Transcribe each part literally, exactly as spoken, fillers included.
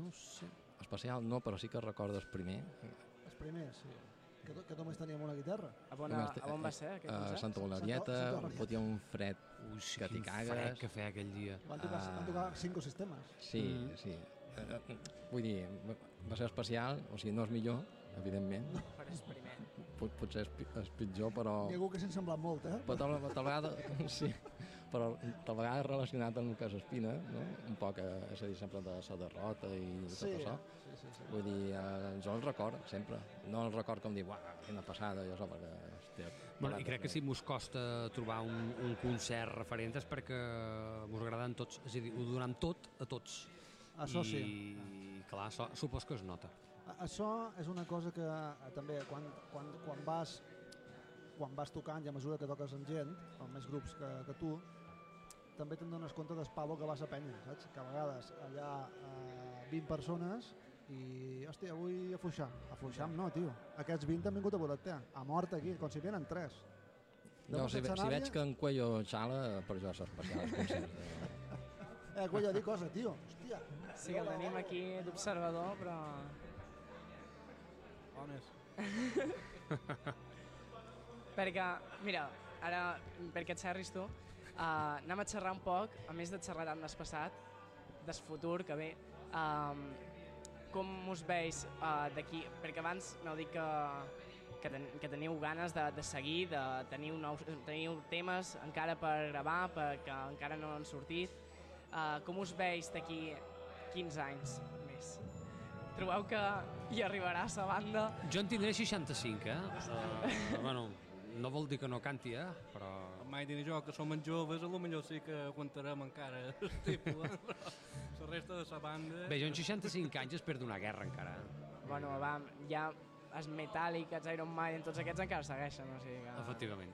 no sé, especial no, però sí que recordo el primer. Els primers, sí. Que, que només teníem una guitarra. A, bona, a on va ser aquest concert? A Santa Olarieta, fotia un fred Ui, que t'hi cagues. Quin fred que feia aquell dia. Van tocar, uh... van tocar cinc o sis temes. Sí, mm. sí. Uh, vull dir, va ser especial, o sigui, no és millor, evidentment. No, però és primer. Pot, potser és, és pitjor, però... Hi ha algú que s'ha semblat molt, eh? Però tal, tal vegada, sí, però tal vegada relacionat amb el que és Espina, no? Un poc, eh, és a dir, sempre de la derrota i sí, tot això. Sí, sí, sí. Vull dir, eh, jo el record, sempre. No el record com dir, uah, quina passada, jo això, perquè... Hòstia, bueno, i crec que si mos costa trobar un, un concert referent és perquè mos agraden tots, és a dir, ho donem tot a tots. Això sí. I clar, això, supos que es nota. Això és una cosa que eh, també quan, quan, quan vas quan vas tocant i a mesura que toques amb gent, amb més grups que, que tu, també te'n dones compte del palo que vas a penya, saps? Que a vegades allà eh, vint persones i, hòstia, avui a Fluixam. A Fluixam no, tio. Aquests vint han vingut a voler-te. A mort aquí, com si venen tres. No, si, si veig que en Cuello xala, per jo és especial el concert. Eh, Cuello, di cosa, tio. Hòstia. Sí, que el tenim aquí d'observador, però... Homes. Perquè, mira, ara, perquè et xerris tu, uh, anem a xerrar un poc, a més de xerrar tant del passat, del futur que ve, um, com us veus uh, d'aquí, perquè abans m'heu dit que, que, ten, que teniu ganes de, de seguir, de tenir nous, teniu temes encara per gravar, perquè encara no han sortit. Uh, com us veus d'aquí quinze anys més? Trobeu que hi arribarà a la banda? Jo en tindré seixanta-cinc, eh? Uh, bueno, no vol dir que no canti, eh? Però... Mai diré jo que som joves, potser sí que aguantarem encara el tipus, la resta de la banda... Bé, jo en seixanta-cinc anys espero d'una guerra encara. Bueno, va, ja els Metallica, els Iron Maiden, tots aquests encara segueixen, o sigui que... Efectivament.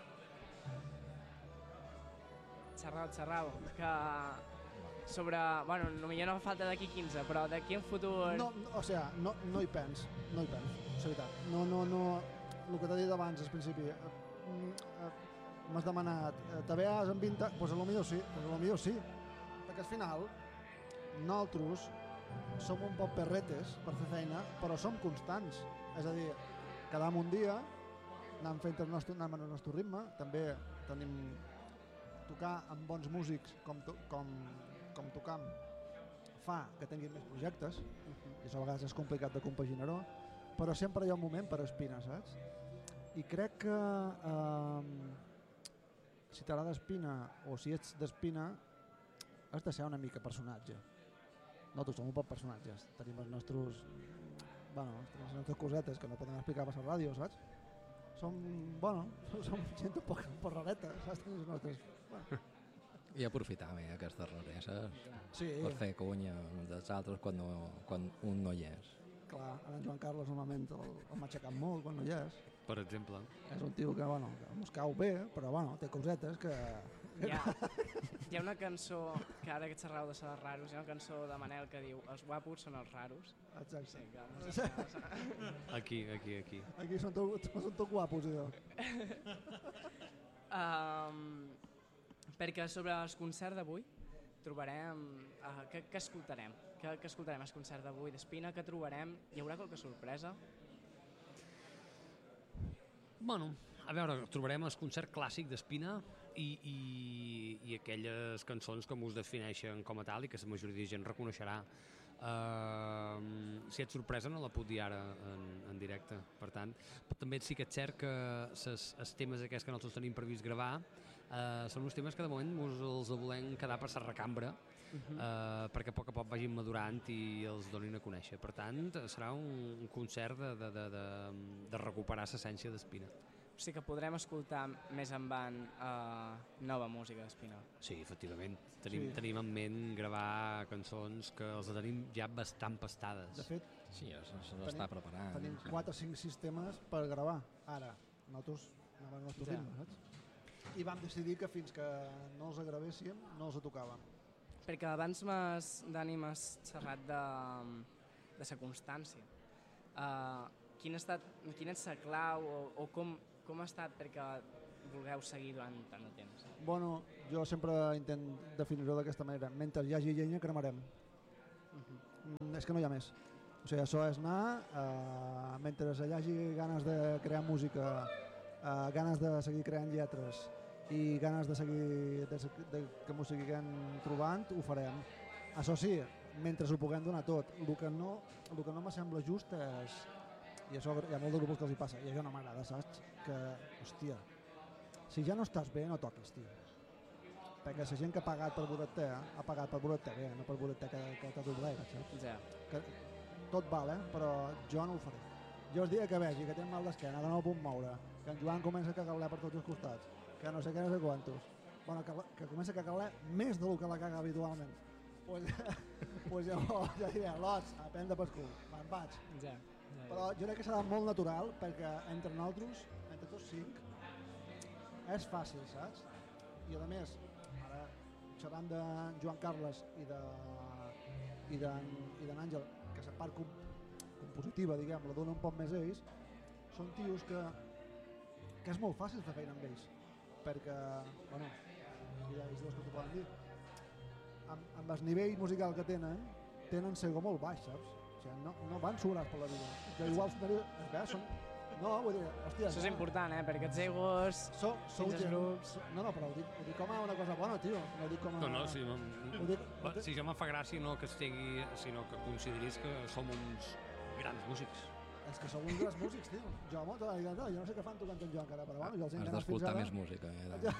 Xerrau, xerrau, que... sobre, bueno, potser no fa falta d'aquí quinze, però d'aquí en futur... No, no, o sigui, no, no hi pens, no hi pens, és veritat. No, no, no, el que t'he dit abans, al principi, m'has demanat, te veus en vint anys? Doncs pues potser sí, pues potser sí, perquè al final nosaltres som un poc perretes per fer feina, però som constants, és a dir, quedam un dia, anem fent el nostre, anem al nostre ritme, també tenim tocar amb bons músics com, to, com, com tocam fa que tinguin més projectes, i això a vegades és complicat de compaginar-ho, però sempre hi ha un moment per Espina, saps? I crec que eh, si t'agrada Espina o si ets d'Espina has de ser una mica personatge. Nosaltres som un poc personatges, tenim els nostres, bueno, les nostres cosetes que no podem explicar per la ràdio, saps? Som, bueno, som gent un poc, un poc rareta, saps? Tenim les nostres... Bueno. I aprofitar bé aquestes rareses sí. per fer conya dels altres quan, no, quan un no hi és. Clar, ara en Joan Carles normalment el, el m'ha aixecat molt quan no hi és. Per exemple. És un tio que, bueno, que mos cau bé, però bueno, té cosetes que... Hi ha, hi ha una cançó, que ara que xerrau de ser raros, hi ha una cançó de Manel que diu els guapos són els raros. Exacte. Sí, que no sé si aquí, aquí, aquí. Aquí són tots tot guapos, jo. um, perquè sobre el concert d'avui trobarem... Uh, què, què escoltarem? Què, què escoltarem al concert d'avui d'Espina? Què trobarem? Hi haurà qualque sorpresa? Bueno, a veure, trobarem el concert clàssic d'Espina i, i, i aquelles cançons que us defineixen com a tal i que la majoria de gent reconeixerà. Uh, si ets sorpresa no la puc dir ara en, en directe, per tant, però també sí que és cert que els temes aquests que nosaltres tenim previst gravar uh, són uns temes que de moment us els volem quedar per la recambra, uh-huh. uh, perquè a poc a poc vagin madurant i els donin a conèixer. Per tant, serà un, un concert de, de, de, de, de recuperar l'essència d'Espina. O sigui que podrem escoltar més endavant uh, nova música d'Espina. Sí, efectivament. Tenim, sí. tenim en ment gravar cançons que els tenim ja bastant pastades. De fet, sí, se l'està preparant. Tenim quatre o cinc sistemes per gravar. Ara, nosaltres anàvem al nostre ritme, saps? I vam decidir que fins que no els gravéssim no els tocàvem. Perquè abans m'has, Dani, m'has xerrat de, de la constància. Uh, quin ha estat, quina és la clau o, o com, com ha estat perquè vulgueu seguir durant tant de temps? Bueno, jo sempre intent definir-ho d'aquesta manera. Mentre hi hagi llenya, cremarem. Uh-huh. mm, és que no hi ha més. O sigui, això és anar, eh, mentre hi hagi ganes de crear música, eh, ganes de seguir creant lletres i ganes de seguir de, de, que m'ho seguiguem trobant, ho farem. Això sí, mentre ho puguem donar tot. El que no, el que no me sembla just és, i això hi ha molts de grups que els hi passa, i això no m'agrada, saps? Que, hòstia, si ja no estàs bé, no toquis, tio. Perquè la gent que ha pagat per veure-te, ha pagat per veure-te bé, no per veure-te que, que t'ha doblega, saps? Ja. Que tot val, eh? Però jo no ho faré. Jo el dia que vegi que tinc mal d'esquena, que no ho puc moure, que en Joan comença a cagar-la per tots els costats, que no sé què, no sé quantos, bueno, que, que comença a cagar-la més del que la caga habitualment, pues, pues llavors ja diré, lots, a prendre pel cul, me'n vaig. Ja. Però jo crec que serà molt natural perquè entre nosaltres, entre tots cinc, és fàcil, saps? I a més, ara xerrant de Joan Carles i de i d'en i d'en Àngel, que la part comp compositiva, diguem, la dona un poc més ells, són tios que que és molt fàcil fer feina amb ells, perquè, bueno, i ells dos que t'ho poden dir, amb, amb el nivell musical que tenen, tenen l'ego molt baix, saps? O sigui, no, no van sobrats per la vida. Que igual eh, són... No, vull dir, hòstia... Això és important, eh? Perquè els egos... Sou, sou fins als gent... grups... No, no, però ho dic, ho dic com a una cosa bona, tio. No ho dic com a... No, no, sí, Ho m- dic, va, si jo me'n fa gràcia no que es tingui, sinó que consideris que som uns grans músics. És que sou uns grans músics, tio. Jo, mo, tota la vida, jo no sé què fan tocant en jo encara, però bueno, jo els he Has enganat fins d'escoltar ara. més música. Eh? de-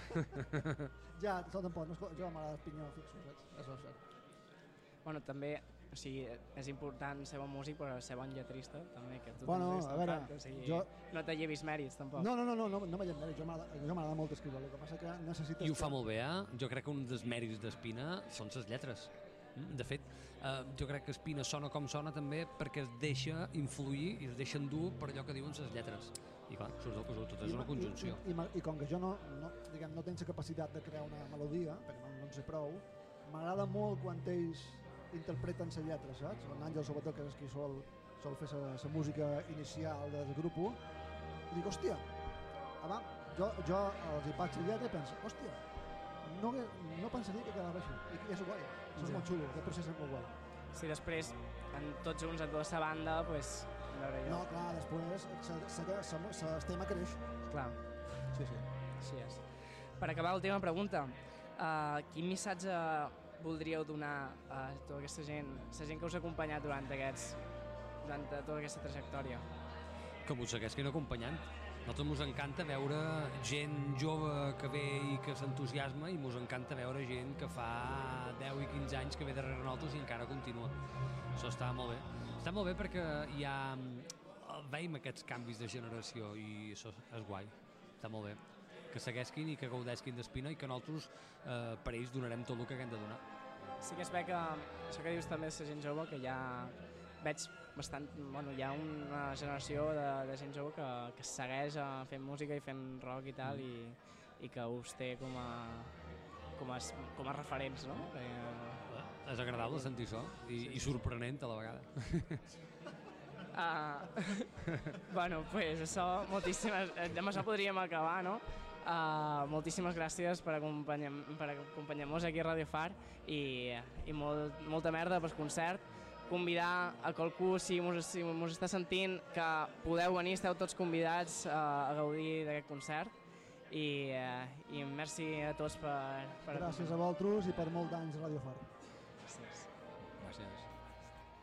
Ja, ja, tot tampoc, no, escol- jo m'agrada el pinyó fixo, saps? Això és cert. Bueno, també, o sigui, és important ser bon músic, però ser bon lletrista, també, que tu Bueno, tens a veure, tocat, o sigui, jo- no te llevis mèrits, tampoc. No, no, no, no, no, no m'hi mèrit, jo m'agrada jo m'agrada molt escriure, el que passa que necessites... I ho fa que- molt bé, eh? Jo crec que un dels mèrits d'Espina són les lletres. Mm, De fet, eh, jo crec que Espina sona com sona també perquè es deixa influir i es deixa endur per allò que diuen les lletres. I clar, surt del cosó, tot és una conjunció. I, i, i, i com que jo no, no, diguem, no tinc la capacitat de crear una melodia, perquè no, no en sé prou, m'agrada molt quan ells interpreten la lletra, saps? L'Àngel, sobretot, que és qui sol, sol fer la música inicial del grup, i dic, hòstia, home, jo, jo els hi faig la lletra i penso, hòstia, no, no pensaria que quedava així, i, i és guai, això és Ja. molt xulo, aquest procés és molt guai. Si després, en tots junts, en tota la banda, doncs, pues, a veure jo. No, clar, després el tema creix. Clar, Sí, sí. així és. Per acabar, última pregunta. Uh, quin missatge voldríeu donar a tota aquesta gent, la gent que us ha acompanyat durant, aquests, durant tota aquesta trajectòria? Que m'ho segueixin acompanyant. A nosaltres ens encanta veure gent jove que ve i que s'entusiasma i ens encanta veure gent que fa deu i quinze anys que ve darrere nosaltres i encara continua. Això està molt bé. Està molt bé perquè hi ha... veiem aquests canvis de generació i això és guai. Està molt bé. Que segueixin i que gaudeixin d'Espina i que nosaltres eh, per ells donarem tot el que haguem de donar. Sí que es ve que, això que dius també de la gent jove, que ja veig bastant, bueno, hi ha una generació de, de gent jove que, que segueix eh, fent música i fent rock i tal, i, i que us té com a, com a, com a referents, no? Eh, És agradable sentir això i, i sorprenent a la vegada. uh, bueno, pues això, moltíssimes, amb això podríem acabar, no? Uh, moltíssimes gràcies per acompanyar, per acompanyar-nos aquí a Radio Far i, i molt, molta merda pel concert. Convidar a qualcú, si mos, si mos està sentint, que podeu venir, esteu tots convidats uh, a gaudir d'aquest concert i, uh, i merci a tots per, per Gràcies a vosaltres i per molts anys Radio Far.